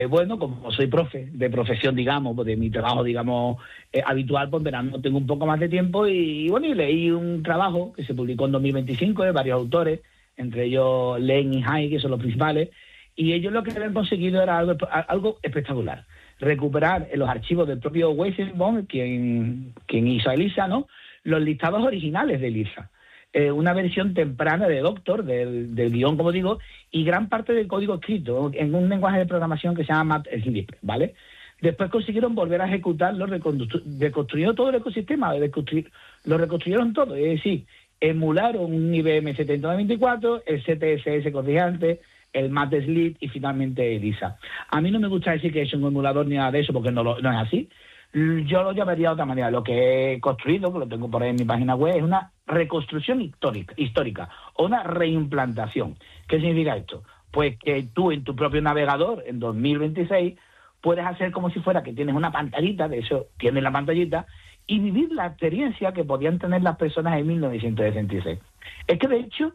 bueno, como soy profe de profesión, digamos, de mi trabajo, digamos, habitual, pues verano tengo un poco más de tiempo y bueno, y leí un trabajo que se publicó en 2025 de varios autores, entre ellos Len y Hai, que son los principales, y ellos lo que habían conseguido era algo espectacular. Recuperar en los archivos del propio Weizenbaum, quien hizo a Elisa, ¿no?, los listados originales de Elisa. Una versión temprana de Doctor, del guión, como digo, y gran parte del código escrito en un lenguaje de programación que se llama Matplotlib, ¿vale? Después consiguieron volver a ejecutarlo, reconstruyendo todo el ecosistema, lo reconstruyeron todo, es decir, emularon un IBM 7094, el CTSS corrigiente, el Matplotlib y finalmente Elisa. A mí no me gusta decir que es un emulador ni nada de eso, porque no es así. Yo lo llamaría de otra manera. Lo que he construido, que lo tengo por ahí en mi página web, es una reconstrucción histórica o una reimplantación. ¿Qué significa esto? Pues que tú en tu propio navegador, en 2026, puedes hacer como si fuera que tienes una pantallita, de eso tienes la pantallita, y vivir la experiencia que podían tener las personas en 1966. Es que de hecho,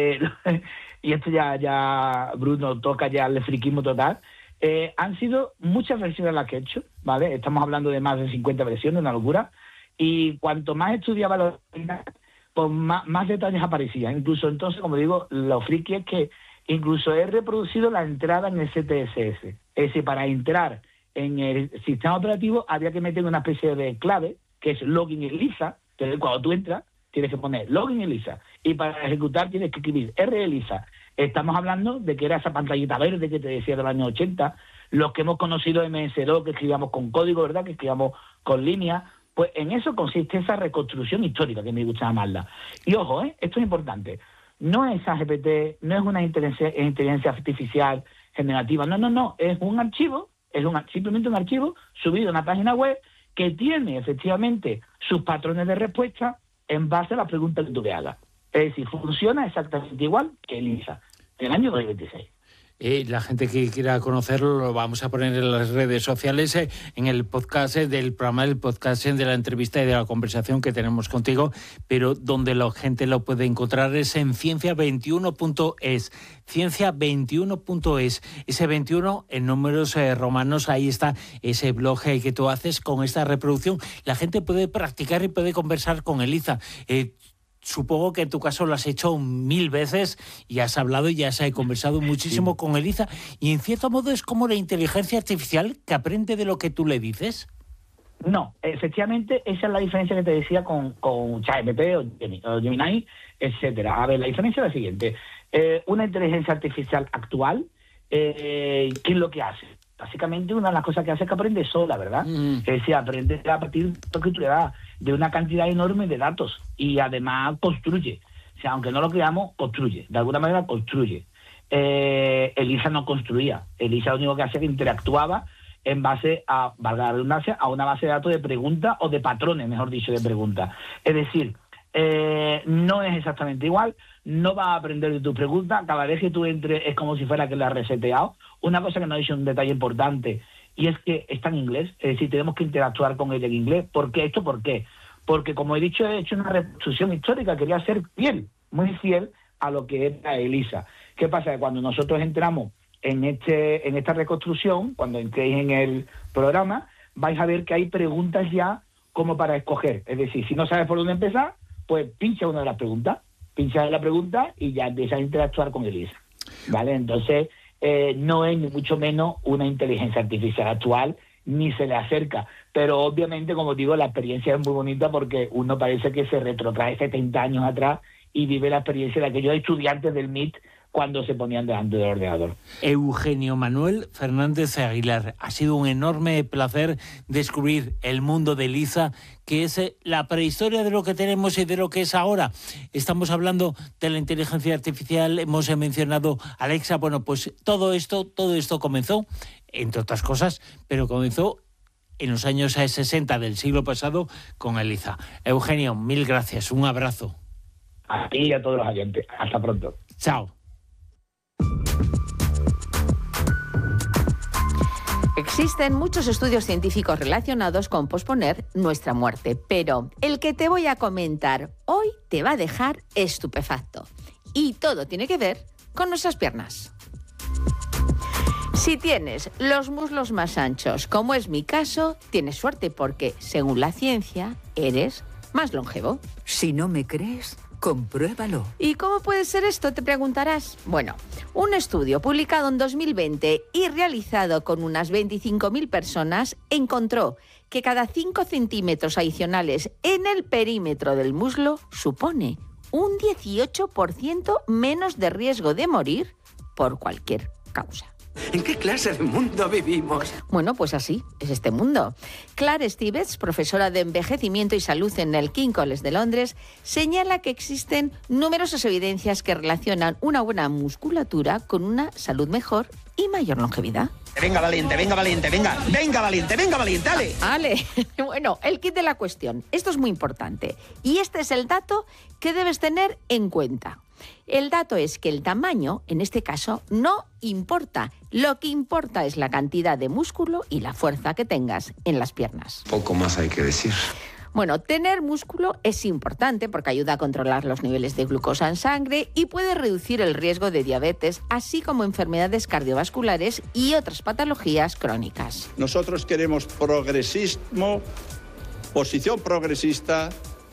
y esto ya Bruno toca ya el friquismo total, han sido muchas versiones las que he hecho, ¿vale? Estamos hablando de más de 50 versiones, una locura, y cuanto más estudiaba los pues más detalles aparecían. Incluso entonces, como digo, lo friki es que incluso he reproducido la entrada en el CTSS. Es decir, para entrar en el sistema operativo había que meter una especie de clave, que es login Elisa. Entonces, cuando tú entras, tienes que poner login Elisa, y para ejecutar tienes que escribir Elisa. Estamos hablando de que era esa pantallita verde que te decía de los años 80, los que hemos conocido MS2, que escribíamos con código, ¿verdad?, que escribíamos con líneas. Pues en eso consiste esa reconstrucción histórica, que me gusta llamarla. Y ojo, esto es importante, no es GPT, no es una inteligencia artificial generativa, no, es un archivo, simplemente un archivo subido a una página web que tiene efectivamente sus patrones de respuesta en base a las preguntas que tú le hagas. Es decir, funciona exactamente igual que Elisa, del año 2026. La gente que quiera conocerlo lo vamos a poner en las redes sociales, en el podcast del programa, el podcast de la entrevista y de la conversación que tenemos contigo, pero donde la gente lo puede encontrar es en ciencia21.es, ciencia21.es, ese 21 en números romanos, ahí está ese blog que tú haces con esta reproducción. La gente puede practicar y puede conversar con Elisa. Supongo que en tu caso lo has hecho 1000 veces y has hablado y ya has conversado muchísimo con Elisa, y en cierto modo es como la inteligencia artificial que aprende de lo que tú le dices. No, efectivamente esa es la diferencia que te decía con ChatGPT o Gemini, etcétera. A ver, la diferencia es la siguiente. Una inteligencia artificial actual, ¿qué es lo que hace? Básicamente una de las cosas que hace es que aprende sola, ¿verdad? Es decir, aprende a partir de lo que tú le das, de una cantidad enorme de datos, y además construye. O sea, aunque no lo creamos, construye. De alguna manera construye. Elisa no construía. Elisa lo único que hacía es que interactuaba en base a, valga la redundancia, a una base de datos de preguntas o de patrones, mejor dicho, de preguntas. Es decir, no es exactamente igual, no va a aprender de tus preguntas, cada vez que tú entres es como si fuera que la has reseteado. Una cosa que nos ha dicho un detalle importante, y es que está en inglés, es decir, tenemos que interactuar con ella en inglés. ¿Por qué esto? ¿Por qué? Porque, como he dicho, he hecho una reconstrucción histórica, quería ser fiel, muy fiel a lo que era Elisa. ¿Qué pasa? Que cuando nosotros entramos en esta reconstrucción, cuando entréis en el programa, vais a ver que hay preguntas ya como para escoger. Es decir, si no sabes por dónde empezar, pues pincha una de las preguntas, pincha la pregunta y ya empiezas a interactuar con Elisa, ¿vale? Entonces, no es ni mucho menos una inteligencia artificial actual, ni se le acerca. Pero obviamente, como digo, la experiencia es muy bonita porque uno parece que se retrotrae 70 años atrás y vive la experiencia de aquellos estudiantes del MIT cuando se ponían delante del ordenador. Eugenio Manuel Fernández Aguilar, ha sido un enorme placer descubrir el mundo de Elisa, que es la prehistoria de lo que tenemos y de lo que es ahora. Estamos hablando de la inteligencia artificial, hemos mencionado Alexa. Bueno, pues todo esto comenzó, entre otras cosas, pero comenzó en los años 60 del siglo pasado con Elisa. Eugenio, mil gracias, un abrazo. A ti y a todos los oyentes. Hasta pronto. Chao. Existen muchos estudios científicos relacionados con posponer nuestra muerte, pero el que te voy a comentar hoy te va a dejar estupefacto. Y todo tiene que ver con nuestras piernas. Si tienes los muslos más anchos, como es mi caso, tienes suerte porque, según la ciencia, eres más longevo. Si no me crees, compruébalo. ¿Y cómo puede ser esto?, te preguntarás. Bueno, un estudio publicado en 2020 y realizado con unas 25.000 personas encontró que cada 5 centímetros adicionales en el perímetro del muslo supone un 18% menos de riesgo de morir por cualquier causa. ¿En qué clase de mundo vivimos? Bueno, pues así es este mundo. Clare Stevens, profesora de envejecimiento y salud en el King's College de Londres, señala que existen numerosas evidencias que relacionan una buena musculatura con una salud mejor y mayor longevidad. Venga, valiente, venga, valiente, venga, venga, valiente, venga, valiente, dale. Vale, bueno, el kit de la cuestión. Esto es muy importante. Y este es el dato que debes tener en cuenta. El dato es que el tamaño, en este caso, no importa. Lo que importa es la cantidad de músculo y la fuerza que tengas en las piernas. Poco más hay que decir. Bueno, tener músculo es importante porque ayuda a controlar los niveles de glucosa en sangre y puede reducir el riesgo de diabetes, así como enfermedades cardiovasculares y otras patologías crónicas. Nosotros queremos progresismo, posición progresista,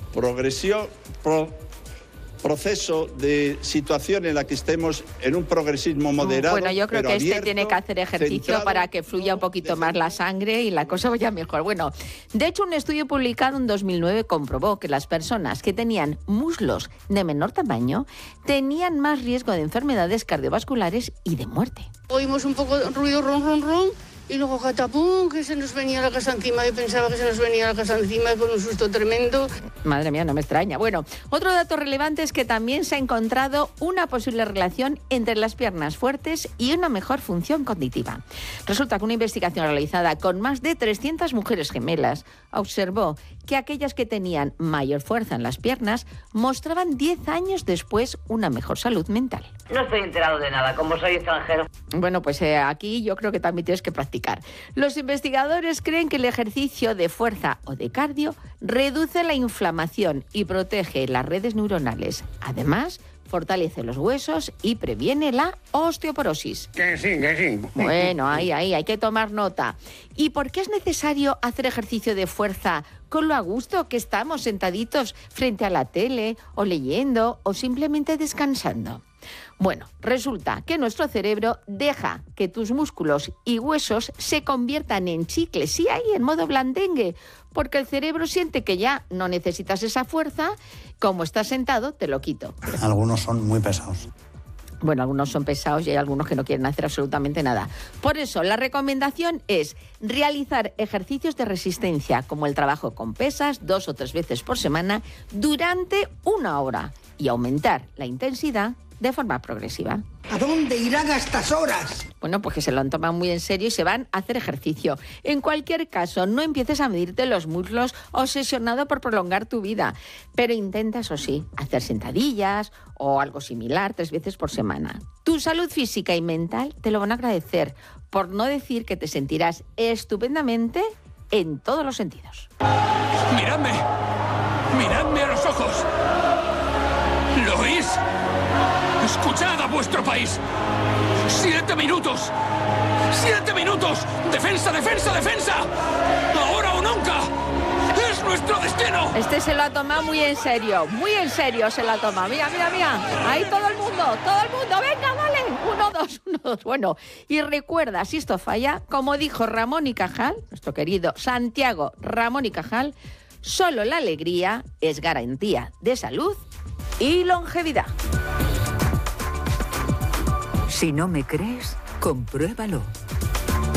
proceso de situación en la que estemos en un progresismo moderado. Bueno, yo creo que abierto, tiene que hacer ejercicio centrado, para que fluya un poquito más la sangre y la cosa vaya mejor. Bueno, de hecho, un estudio publicado en 2009 comprobó que las personas que tenían muslos de menor tamaño tenían más riesgo de enfermedades cardiovasculares y de muerte. Oímos un poco de ruido, ron, ron, ron. Y luego catapum, que se nos venía la casa encima. Yo pensaba que se nos venía la casa encima con un susto tremendo. Madre mía, no me extraña. Bueno, otro dato relevante es que también se ha encontrado una posible relación entre las piernas fuertes y una mejor función cognitiva. Resulta que una investigación realizada con más de 300 mujeres gemelas observó que aquellas que tenían mayor fuerza en las piernas mostraban 10 años después una mejor salud mental. No estoy enterado de nada, como soy extranjero. Bueno, pues aquí yo creo que también tienes que practicar. Los investigadores creen que el ejercicio de fuerza o de cardio reduce la inflamación y protege las redes neuronales. Además, fortalece los huesos y previene la osteoporosis. Que sí. Bueno, ahí, hay que tomar nota. ¿Y por qué es necesario hacer ejercicio de fuerza con lo a gusto que estamos sentaditos frente a la tele, o leyendo, o simplemente descansando? Bueno, resulta que nuestro cerebro deja que tus músculos y huesos se conviertan en chicles, sí, ahí en modo blandengue, porque el cerebro siente que ya no necesitas esa fuerza, como estás sentado, te lo quito. Algunos son muy pesados. Bueno, algunos son pesados y hay algunos que no quieren hacer absolutamente nada. Por eso, la recomendación es realizar ejercicios de resistencia, como el trabajo con pesas, 2 o 3 veces por semana, durante 1 hora, y aumentar la intensidad de forma progresiva. ¿A dónde irán a estas horas? Bueno, pues que se lo han tomado muy en serio y se van a hacer ejercicio. En cualquier caso, no empieces a medirte los muslos obsesionado por prolongar tu vida, pero intenta, eso sí, hacer sentadillas o algo similar 3 veces por semana. Tu salud física y mental te lo van a agradecer, por no decir que te sentirás estupendamente en todos los sentidos. ¡Miradme! ¡Miradme a los ojos! ¿Lo oís? ¡Escuchad a vuestro país! 7 minutos. 7 minutos. ¡Defensa, defensa, defensa! ¡Ahora o nunca! ¡Es nuestro destino! Este se lo ha tomado muy en serio se lo ha tomado. Mira. Ahí todo el mundo. Venga, vale. 1, 2, 1, 2. Bueno, y recuerda, si esto falla, como dijo Ramón y Cajal, nuestro querido Santiago Ramón y Cajal, solo la alegría es garantía de salud y longevidad. Si no me crees, compruébalo.